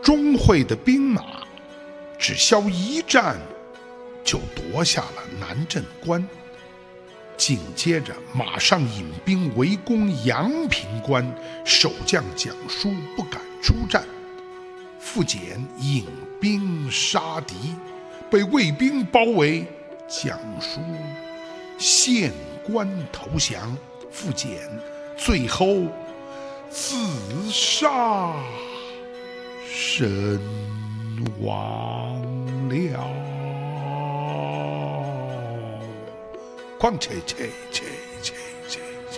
钟会的兵马只消一战，就夺下了南镇关。紧接着马上引兵围攻阳平关，守将蒋舒不敢出战。傅简引兵杀敌，被魏兵包围，蒋舒献关投降，傅简最后自杀身亡了。哐切切切切切切。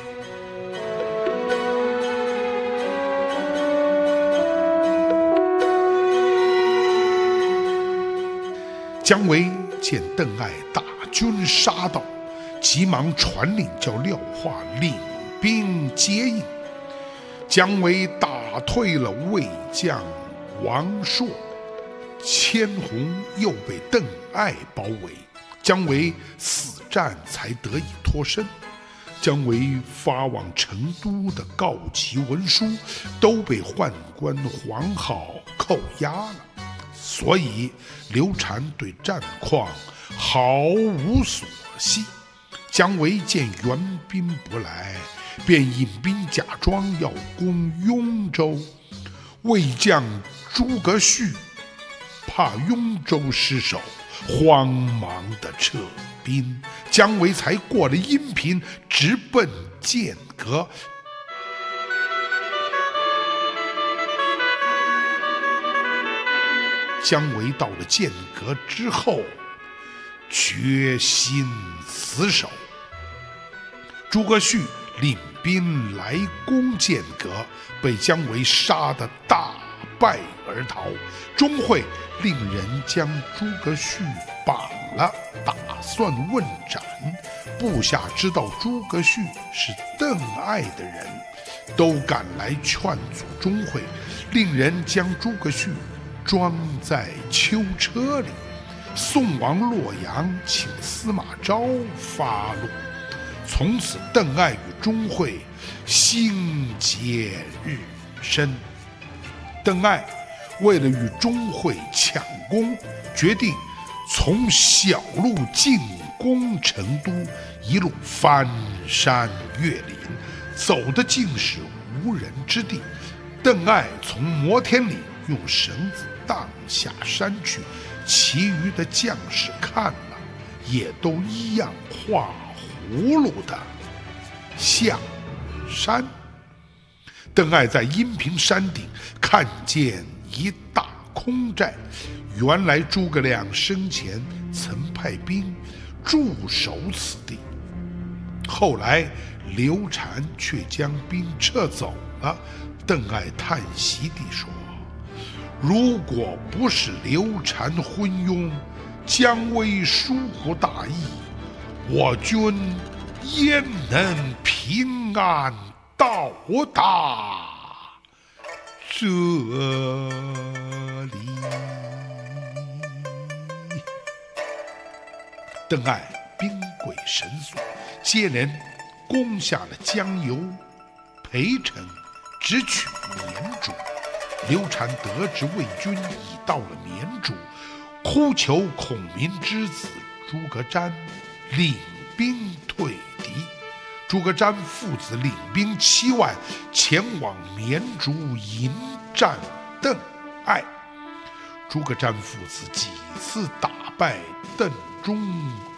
姜维见邓艾大军杀到，急忙传令叫廖化领兵接应。姜维打退了魏将王朔，千红又被邓艾包围，姜维死战才得以脱身。姜维发往成都的告急文书都被宦官黄皓扣押了，所以刘禅对战况毫无所悉。姜维见援兵不来，便引兵假装要攻雍州。魏将诸葛绪怕雍州失守，慌忙地撤兵，姜维才过了阴平，直奔剑阁。姜维到了剑阁之后，决心死守。诸葛绪领兵来攻剑阁，被姜维杀得大败而逃。钟会令人将诸葛绪绑了，打算问斩。部下知道诸葛绪是邓艾的人，都赶来劝阻钟会，令人将诸葛绪装在囚车里，送往洛阳，请司马昭发落。从此邓艾与钟会心结日深。邓艾为了与钟会抢功，决定从小路进攻成都，一路翻山越岭，走的尽是无人之地。邓艾从摩天岭用绳子荡下山去，其余的将士看了，也都一样画葫芦的下山。邓艾在阴平山顶看见一大空寨，原来诸葛亮生前曾派兵驻守此地，后来刘禅却将兵撤走了。邓艾叹息地说：如果不是刘禅昏庸，姜维疏忽大意，我军焉能平安到达这里？邓艾兵贵神速，接连攻下了江油、裴城，直取绵竹。刘禅得知魏军已到了绵竹，哭求孔明之子诸葛瞻领兵退敌。诸葛瞻父子领兵7万前往绵竹迎战邓艾。诸葛瞻父子几次打败邓忠